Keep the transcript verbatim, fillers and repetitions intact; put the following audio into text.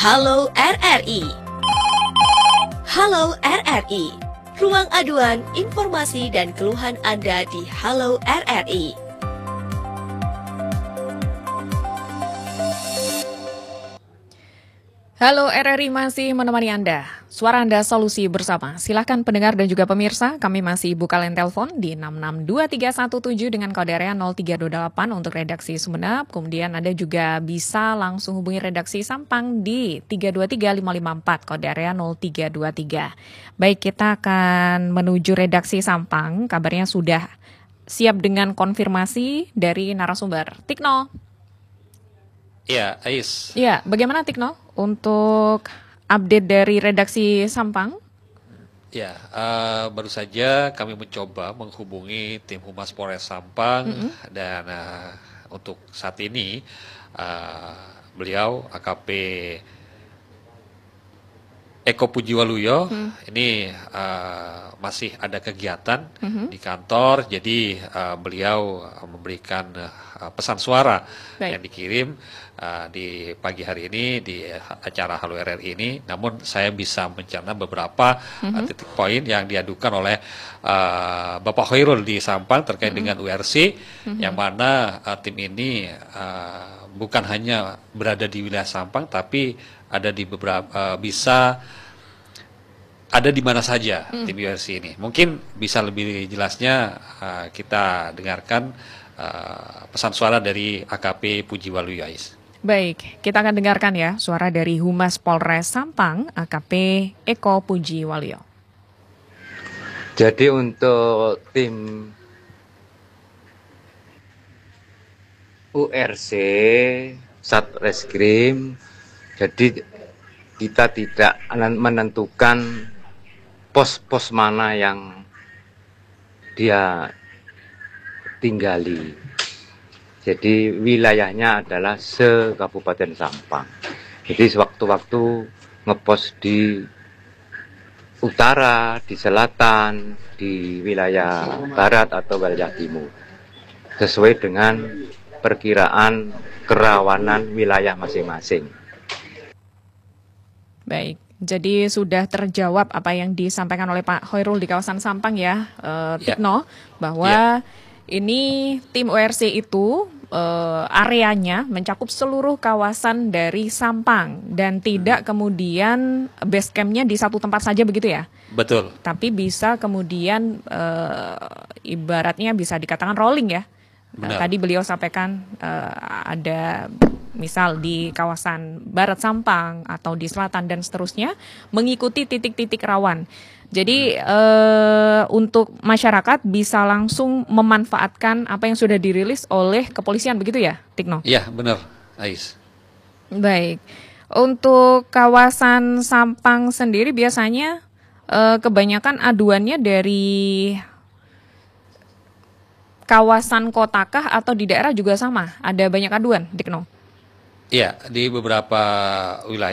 Halo R R I. Halo R R I. Ruang aduan, informasi dan keluhan Anda di Halo R R I. Halo R R I masih menemani Anda. Suara Anda solusi bersama. Silahkan pendengar dan juga pemirsa, kami masih buka line telepon di enam enam dua tiga satu tujuh dengan kode area nol tiga dua delapan untuk redaksi Sumeneb. Kemudian Anda juga bisa langsung hubungi redaksi Sampang di tiga dua tiga lima lima empat kode area nol tiga dua tiga. Baik, kita akan menuju redaksi Sampang. Kabarnya sudah siap dengan konfirmasi dari narasumber. Tikno. Iya, Ais. Iya, bagaimana Tikno untuk update dari redaksi Sampang? Ya, uh, baru saja kami mencoba menghubungi tim Humas Polres Sampang mm-hmm. dan uh, untuk saat ini uh, beliau A K P Eko Pujiwaluyo hmm. ini uh, masih ada kegiatan hmm. di kantor, jadi uh, beliau memberikan uh, pesan suara Baik. yang dikirim uh, di pagi hari ini di acara Halo R R I ini. Namun saya bisa mencerna beberapa hmm. uh, titik poin yang diadukan oleh uh, Bapak Khairul di Sampang terkait hmm. dengan U R C, hmm. yang mana uh, tim ini uh, bukan hanya berada di wilayah Sampang, tapi ada di beberapa uh, bisa ada di mana saja hmm. tim U R C ini. Mungkin bisa lebih jelasnya uh, kita dengarkan uh, pesan suara dari A K P Pujiwaluyo. Baik, kita akan dengarkan ya suara dari Humas Polres Sampang A K P Eko Pujiwaluyo. Jadi untuk tim U R C Satreskrim, jadi kita tidak menentukan pos-pos mana yang dia tinggali. Jadi wilayahnya adalah se-Kabupaten Sampang. Jadi sewaktu-waktu ngepost di utara, di selatan, di wilayah barat atau wilayah timur, sesuai dengan perkiraan kerawanan wilayah masing-masing. Baik, jadi sudah terjawab apa yang disampaikan oleh Pak Khairul di kawasan Sampang ya, uh, Tikno, yeah. bahwa yeah. ini tim U R C itu uh, areanya mencakup seluruh kawasan dari Sampang dan tidak hmm. kemudian base camp-nya di satu tempat saja begitu ya? Betul. Tapi bisa kemudian uh, ibaratnya bisa dikatakan rolling ya. Uh, tadi beliau sampaikan uh, ada misal di kawasan Barat Sampang atau di selatan dan seterusnya mengikuti titik-titik rawan. Jadi hmm. uh, untuk masyarakat bisa langsung memanfaatkan apa yang sudah dirilis oleh kepolisian begitu ya, Tikno? Iya, benar, Ais. Baik. Untuk kawasan Sampang sendiri biasanya uh, kebanyakan aduannya dari kawasan kotakah atau di daerah juga sama? Ada banyak aduan, Tikno? Iya, di beberapa wilayah